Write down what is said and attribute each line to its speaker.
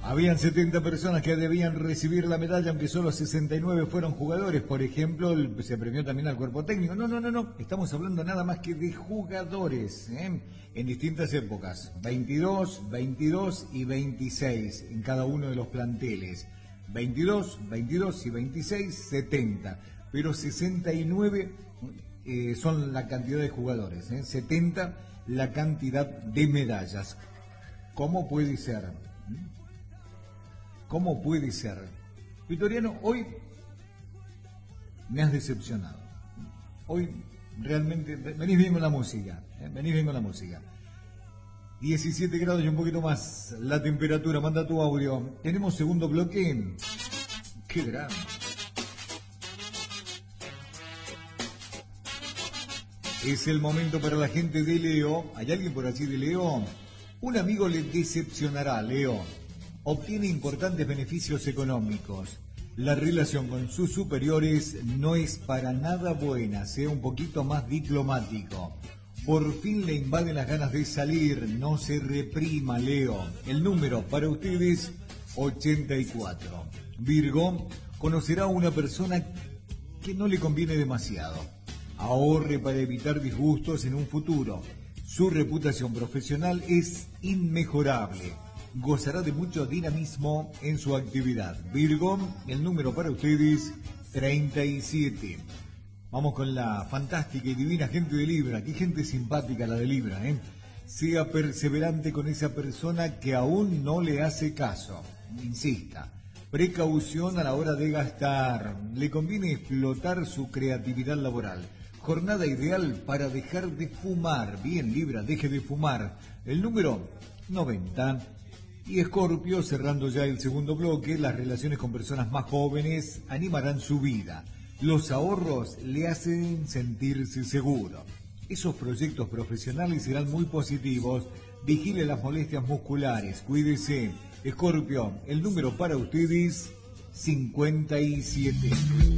Speaker 1: Habían 70 personas que debían recibir la medalla, aunque solo 69 fueron jugadores. Por ejemplo, se premió también al cuerpo técnico. No. Estamos hablando nada más que de jugadores, en distintas épocas. 22, 22 y 26 en cada uno de los planteles. 22, 22 y 26, 70. Pero 69 son la cantidad de jugadores. 70 la cantidad de medallas. ¿Cómo puede ser? ¿Cómo puede ser? Vitoriano, hoy me has decepcionado. Hoy realmente, venís bien con la música, venís bien con la música. 17 grados y un poquito más la temperatura, manda tu audio. Tenemos segundo bloque. ¡Qué grande! Es el momento para la gente de Leo. ¿Hay alguien por allí de Leo? Un amigo le decepcionará, Leo. Obtiene importantes beneficios económicos. La relación con sus superiores no es para nada buena, sea un poquito más diplomático. Por fin le invaden las ganas de salir, no se reprima, Leo. El número para ustedes, 84. Virgo, conocerá a una persona que no le conviene demasiado. Ahorre para evitar disgustos en un futuro. Su reputación profesional es inmejorable. Gozará de mucho dinamismo en su actividad. Virgo, el número para ustedes, 37. Vamos con la fantástica y divina gente de Libra. Qué gente simpática la de Libra, Sea perseverante con esa persona que aún no le hace caso. Insista. Precaución a la hora de gastar. Le conviene explotar su creatividad laboral. Jornada ideal para dejar de fumar. Bien, Libra, deje de fumar. El número, 90. Y Escorpio, cerrando ya el segundo bloque, las relaciones con personas más jóvenes animarán su vida. Los ahorros le hacen sentirse seguro. Esos proyectos profesionales serán muy positivos. Vigile las molestias musculares, cuídese. Escorpio, el número para ustedes, 57.